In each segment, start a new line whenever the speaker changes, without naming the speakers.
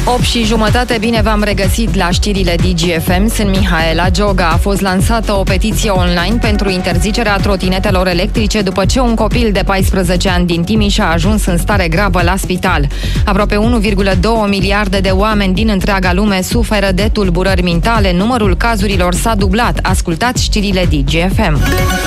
8:30, bine v-am regăsit la știrile DGFM. Sunt Mihaela Gioga. A fost lansată o petiție online pentru interzicerea trotinetelor electrice după ce un copil de 14 ani din Timiș a ajuns în stare gravă la spital. Aproape 1,2 miliarde de oameni din întreaga lume suferă de tulburări mentale. Numărul cazurilor s-a dublat. Ascultați știrile DGFM.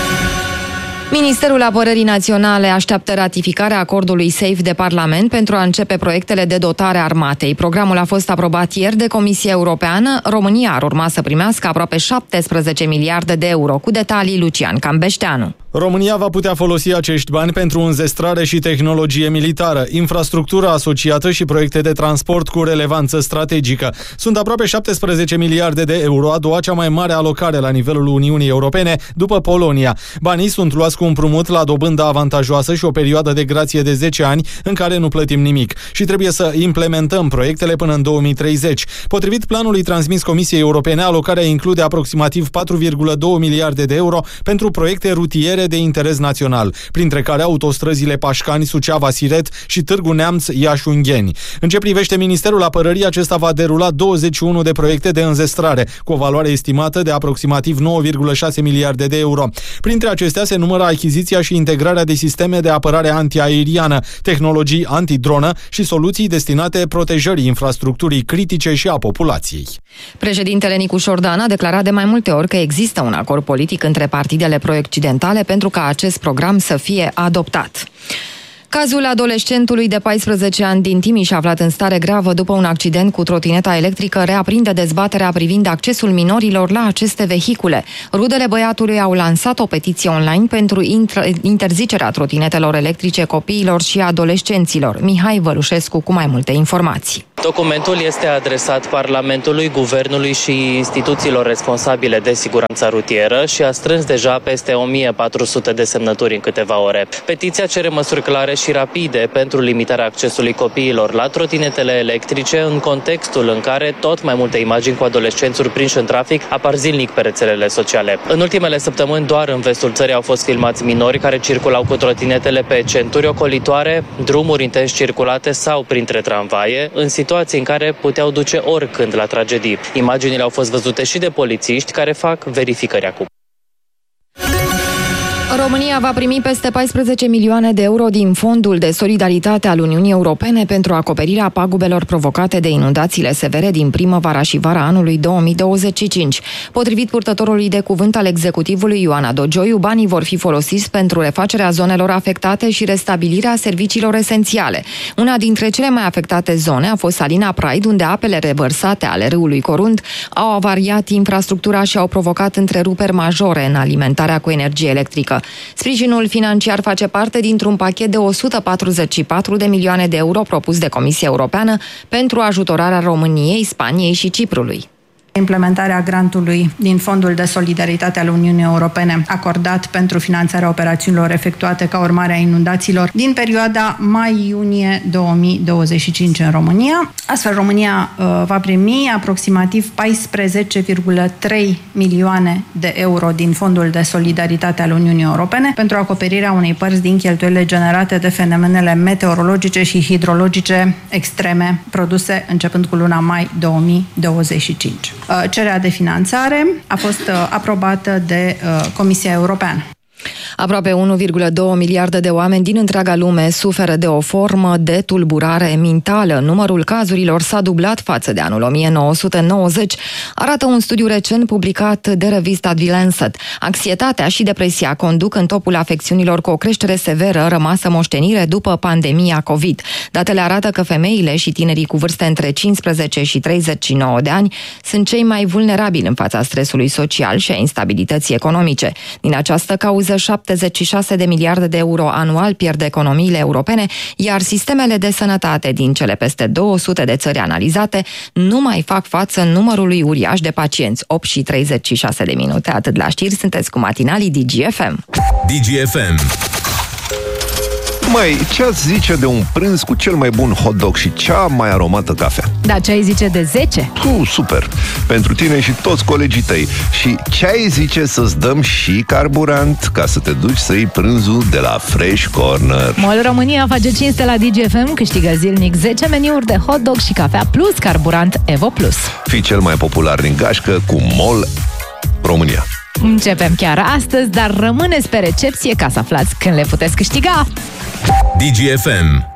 Ministerul Apărării Naționale așteaptă ratificarea acordului SAFE de Parlament pentru a începe proiectele de dotare a armatei. Programul a fost aprobat ieri de Comisia Europeană. România ar urma să primească aproape 17 miliarde de euro. Cu detalii, Lucian Cambeșteanu.
România va putea folosi acești bani pentru înzestrare și tehnologie militară, infrastructură asociată și proiecte de transport cu relevanță strategică. Sunt aproape 17 miliarde de euro, a doua cea mai mare alocare la nivelul Uniunii Europene, după Polonia. Banii sunt luați cu împrumut la dobândă avantajoasă și o perioadă de grație de 10 ani în care nu plătim nimic. Și trebuie să implementăm proiectele până în 2030. Potrivit planului transmis Comisiei Europene, alocarea include aproximativ 4,2 miliarde de euro pentru proiecte rutiere de interes național, printre care autostrăzile Pașcani, Suceava, Siret și Târgu Neamț, Iași-Ungheni. În ce privește Ministerul Apărării, acesta va derula 21 de proiecte de înzestrare, cu o valoare estimată de aproximativ 9,6 miliarde de euro. Printre acestea se numără achiziția și integrarea de sisteme de apărare antiaeriană, tehnologii antidronă și soluții destinate protejării infrastructurii critice și a populației.
Președintele Nicu Șordan a declarat de mai multe ori că există un acord politic între partidele pro-occidentale pentru ca acest program să fie adoptat. Cazul adolescentului de 14 ani din Timiș, aflat în stare gravă după un accident cu trotineta electrică, reaprinde dezbaterea privind accesul minorilor la aceste vehicule. Rudele băiatului au lansat o petiție online pentru interzicerea trotinetelor electrice copiilor și adolescenților. Mihai Vălușescu cu mai multe informații.
Documentul este adresat Parlamentului, Guvernului și instituțiilor responsabile de siguranța rutieră și a strâns deja peste 1400 de semnături în câteva ore. Petiția cere măsuri clare și rapide pentru limitarea accesului copiilor la trotinetele electrice în contextul în care tot mai multe imagini cu adolescenți surprinși în trafic apar zilnic pe rețelele sociale. În ultimele săptămâni, doar în vestul țării au fost filmați minori care circulau cu trotinetele pe centuri ocolitoare, drumuri intens circulate sau printre tramvaie, în situații în care puteau duce oricând la tragedii. Imaginile au fost văzute și de polițiști care fac verificări acum.
România va primi peste 14 milioane de euro din Fondul de Solidaritate al Uniunii Europene pentru acoperirea pagubelor provocate de inundațiile severe din primăvara și vara anului 2025. Potrivit purtătorului de cuvânt al executivului Ioana Dogioiu, banii vor fi folosiți pentru refacerea zonelor afectate și restabilirea serviciilor esențiale. Una dintre cele mai afectate zone a fost Salina Pride, unde apele revărsate ale râului Corunt au avariat infrastructura și au provocat întreruperi majore în alimentarea cu energie electrică. Sprijinul financiar face parte dintr-un pachet de 144 de milioane de euro propus de Comisia Europeană pentru ajutorarea României, Spaniei și Ciprului.
Implementarea grantului din Fondul de Solidaritate al Uniunii Europene acordat pentru finanțarea operațiunilor efectuate ca urmare a inundațiilor din perioada mai-iunie 2025 în România. Astfel, România va primi aproximativ 14,3 milioane de euro din Fondul de Solidaritate al Uniunii Europene pentru acoperirea unei părți din cheltuielile generate de fenomenele meteorologice și hidrologice extreme produse începând cu luna mai 2025. Cererea de finanțare a fost aprobată de Comisia Europeană.
Aproape 1,2 miliarde de oameni din întreaga lume suferă de o formă de tulburare mentală. Numărul cazurilor s-a dublat față de anul 1990, arată un studiu recent publicat de revista The Lancet. Anxietatea și depresia conduc în topul afecțiunilor cu o creștere severă rămasă moștenire după pandemia COVID. Datele arată că femeile și tinerii cu vârste între 15 și 39 de ani sunt cei mai vulnerabili în fața stresului social și a instabilității economice. Din această cauză, 76 de miliarde de euro anual pierd economiile europene, iar sistemele de sănătate din cele peste 200 de țări analizate nu mai fac față numărului uriaș de pacienți. 8:36 de minute, atât la știri, sunteți cu matinalii DGFM.
DGFM. Mai, ce ați zice de un prânz cu cel mai bun hot dog și cea mai aromată cafea?
Da, ce ai zice de 10?
Super! Pentru tine și toți colegii tăi. Și ce ai zice să-ți dăm și carburant ca să te duci să iei prânzul de la Fresh Corner?
MOL România face cinste la DGFM, câștigă zilnic 10 meniuri de hot dog și cafea plus carburant Evo Plus.
Fii cel mai popular din gașcă cu MOL România.
Începem chiar astăzi, dar rămâneți pe recepție ca să aflați când le puteți câștiga.
DGFM.